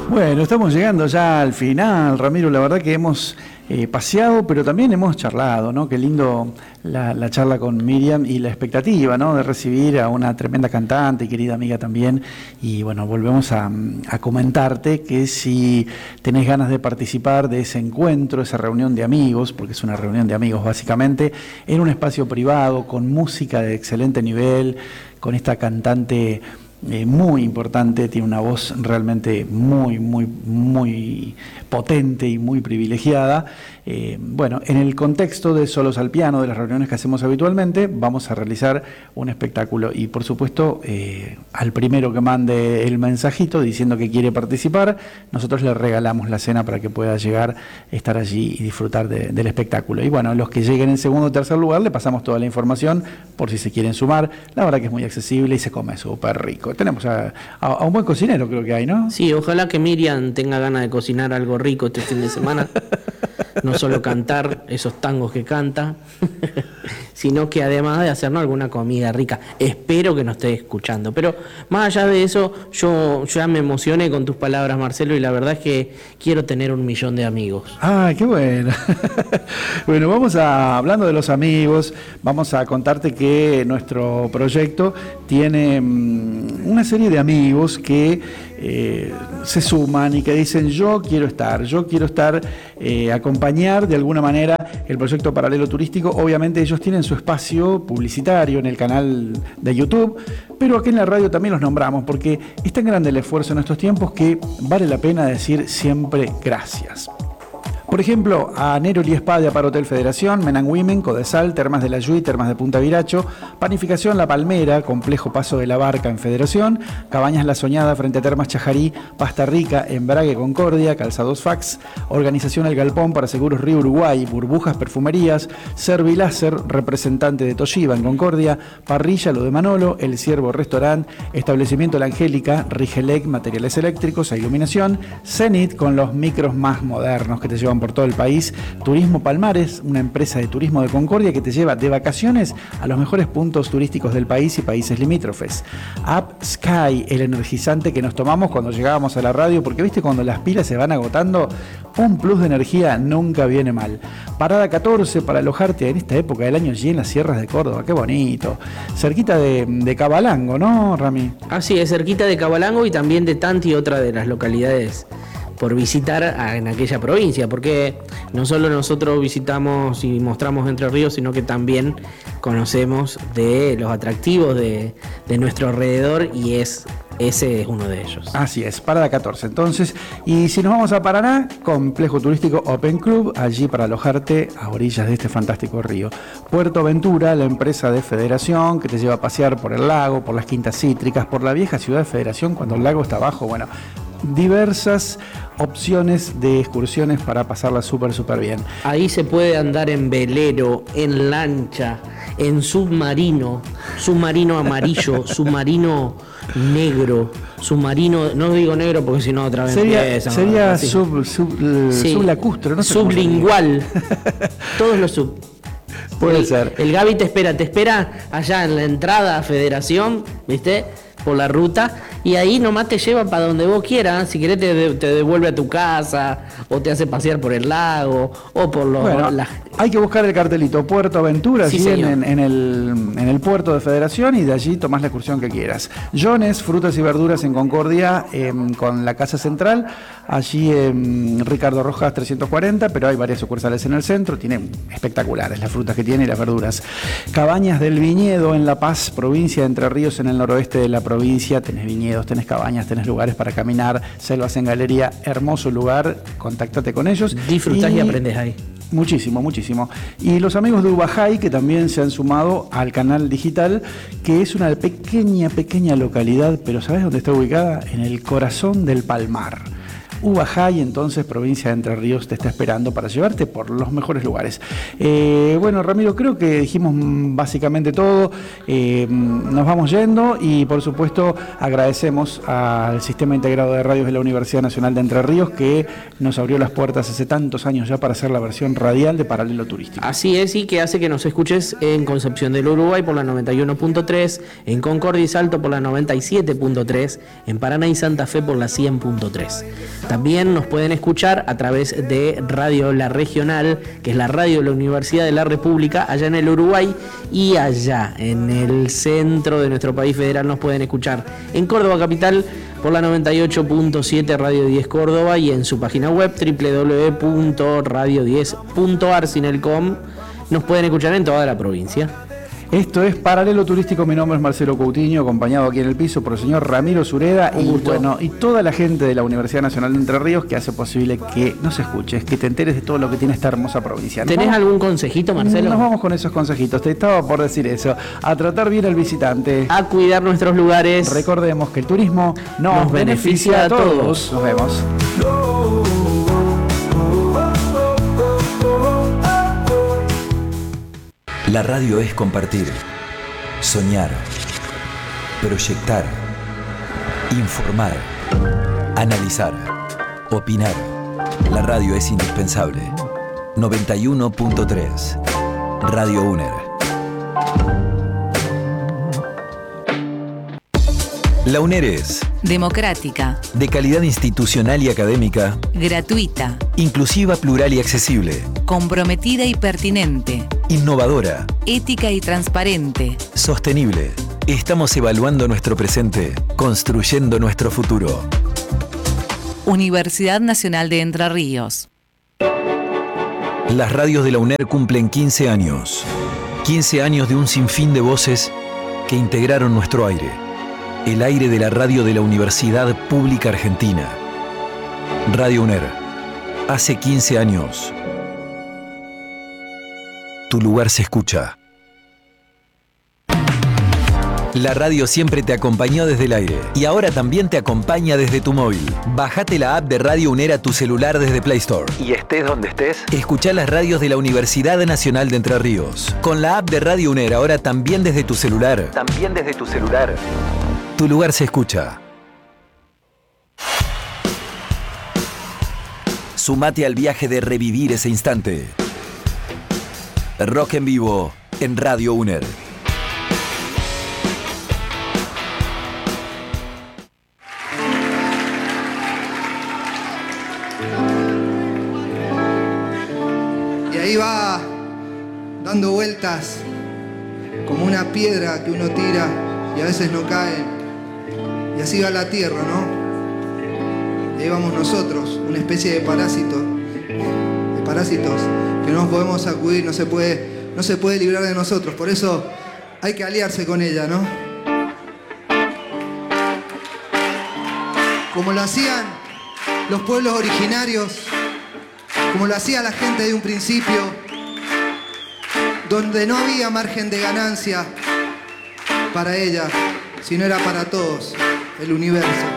Bueno, estamos llegando ya al final, Ramiro. La verdad que hemos paseado, pero también hemos charlado, ¿no? Qué lindo la charla con Miriam y la expectativa, ¿no? De recibir a una tremenda cantante y querida amiga también. Y bueno, volvemos a comentarte que si tenés ganas de participar de ese encuentro, esa reunión de amigos, porque es una reunión de amigos básicamente, en un espacio privado, con música de excelente nivel, con esta cantante muy importante, tiene una voz realmente muy potente y muy privilegiada. Bueno, en el contexto de Solos al Piano, de las reuniones que hacemos habitualmente, vamos a realizar un espectáculo y por supuesto al primero que mande el mensajito diciendo que quiere participar, nosotros le regalamos la cena para que pueda llegar, estar allí y disfrutar del espectáculo. Y bueno, los que lleguen en segundo o tercer lugar le pasamos toda la información por si se quieren sumar. La verdad que es muy accesible y se come súper rico. Tenemos a un buen cocinero, creo que hay, ¿no? Sí, ojalá que Miriam tenga ganas de cocinar algo rico este fin de semana. No solo cantar esos tangos que canta, sino que además de hacernos alguna comida rica. Espero que nos esté escuchando. Pero más allá de eso, yo ya me emocioné con tus palabras, Marcelo, y la verdad es que quiero tener 1.000.000 de amigos. ¡Ah, qué bueno! Bueno, hablando de los amigos, vamos a contarte que nuestro proyecto tiene una serie de amigos que se suman y que dicen yo quiero estar, acompañar de alguna manera el proyecto Paralelo Turístico. Obviamente ellos tienen su espacio publicitario en el canal de YouTube, pero aquí en la radio también los nombramos porque es tan grande el esfuerzo en estos tiempos que vale la pena decir siempre gracias. Por ejemplo, a Neroli Spa de Apar Hotel Federación, Men & Women, Codesal, Termas de la Yui, Termas de Punta Viracho, Panificación La Palmera, Complejo Paso de la Barca en Federación, Cabañas La Soñada frente a Termas Chajarí, Pasta Rica, Embrague Concordia, Calzados Fax, Organización El Galpón para Seguros Río Uruguay, Burbujas Perfumerías, Serviláser, representante de Toshiba en Concordia, Parrilla Lo de Manolo, El Ciervo Restaurant, Establecimiento La Angélica, Rigelec, Materiales Eléctricos e Iluminación, Zenit con los micros más modernos que te llevan por todo el país, Turismo Palmares, una empresa de turismo de Concordia que te lleva de vacaciones a los mejores puntos turísticos del país y países limítrofes. Up Sky, el energizante que nos tomamos cuando llegábamos a la radio, porque viste cuando las pilas se van agotando, un plus de energía nunca viene mal. Parada 14 para alojarte en esta época del año allí en las sierras de Córdoba, qué bonito. Cerquita de Cabalango, ¿no, Rami? Así es, cerquita de Cabalango y también de Tanti, otra de las localidades por visitar en aquella provincia, porque no solo nosotros visitamos y mostramos Entre Ríos, sino que también conocemos de los atractivos de nuestro alrededor y ese es uno de ellos. Así es, Parada 14 entonces. Y si nos vamos a Paraná, Complejo Turístico Open Club, allí para alojarte a orillas de este fantástico río. Puerto Ventura, la empresa de Federación que te lleva a pasear por el lago, por las quintas cítricas, por la vieja ciudad de Federación cuando el lago está abajo. Bueno, diversas opciones de excursiones para pasarla súper bien. Ahí se puede andar en velero, en lancha, en submarino amarillo, submarino negro, submarino, no digo negro porque si no otra vez sería sublacustre, no sé. Sublingual. Todos los sub. Puede ser. El Gaby te espera allá en la entrada a Federación, ¿viste? Por la ruta, y ahí nomás te lleva para donde vos quieras. Si querés te devuelve a tu casa, o te hace pasear por el lago, o por los... Bueno, hay que buscar el cartelito Puerto Aventura, sí, en el puerto de Federación, y de allí tomás la excursión que quieras. Jones, frutas y verduras en Concordia, con la Casa Central, allí en Ricardo Rojas 340, pero hay varias sucursales en el centro, tienen espectaculares las frutas que tiene y las verduras. Cabañas del Viñedo en La Paz, provincia de Entre Ríos, en el noroeste de la provincia, tenés viñedos, tenés cabañas, tenés lugares para caminar, selvas en galería, hermoso lugar, contáctate con ellos. Disfrutás y aprendes ahí. Muchísimo. Y los amigos de Ubajay que también se han sumado al canal digital, que es una pequeña localidad, pero ¿sabés dónde está ubicada? En el corazón del Palmar. Ubajá, y entonces provincia de Entre Ríos te está esperando para llevarte por los mejores lugares. Bueno, Ramiro, creo que dijimos básicamente todo. Nos vamos yendo y por supuesto agradecemos al Sistema Integrado de Radios de la Universidad Nacional de Entre Ríos, que nos abrió las puertas hace tantos años ya para hacer la versión radial de Paralelo Turístico. Así es, y que hace que nos escuches en Concepción del Uruguay por la 91.3, en Concordia y Salto por la 97.3, en Paraná y Santa Fe por la 100.3. También nos pueden escuchar a través de Radio La Regional, que es la radio de la Universidad de la República, allá en el Uruguay, y allá en el centro de nuestro país federal nos pueden escuchar en Córdoba Capital por la 98.7 Radio 10 Córdoba, y en su página web www.radio10.ar sin el com nos pueden escuchar en toda la provincia. Esto es Paralelo Turístico, mi nombre es Marcelo Coutinho, acompañado aquí en el piso por el señor Ramiro Sureda y toda la gente de la Universidad Nacional de Entre Ríos que hace posible que nos escuches, que te enteres de todo lo que tiene esta hermosa provincia. ¿Tenés algún consejito, Marcelo? Nos vamos con esos consejitos, te estaba por decir eso, a tratar bien al visitante, a cuidar nuestros lugares. Recordemos que el turismo nos beneficia a todos. Nos vemos. La radio es compartir, soñar, proyectar, informar, analizar, opinar. La radio es indispensable. 91.3 Radio UNER. La UNER es democrática, de calidad institucional y académica, gratuita, inclusiva, plural y accesible, comprometida y pertinente, innovadora, ética y transparente, sostenible. Estamos evaluando nuestro presente, construyendo nuestro futuro. Universidad Nacional de Entre Ríos. Las radios de la UNER cumplen 15 años. 15 años de un sinfín de voces que integraron nuestro aire. El aire de la radio de la Universidad Pública Argentina. Radio UNER. Hace 15 años. Tu lugar se escucha. La radio siempre te acompañó desde el aire y ahora también te acompaña desde tu móvil. Bájate la app de Radio UNER a tu celular desde Play Store. Y estés donde estés, escuchá las radios de la Universidad Nacional de Entre Ríos. Con la app de Radio UNER ahora también desde tu celular. Tu lugar se escucha. Sumate al viaje de revivir ese instante. Rock en vivo en Radio UNER. Y ahí va dando vueltas como una piedra que uno tira y a veces no cae. Y así va la tierra, ¿no? Y ahí vamos nosotros, una especie de parásitos que no nos podemos sacudir, no se puede librar de nosotros. Por eso hay que aliarse con ella, ¿no? Como lo hacían los pueblos originarios, como lo hacía la gente de un principio, donde no había margen de ganancia para ella, sino era para todos, el universo.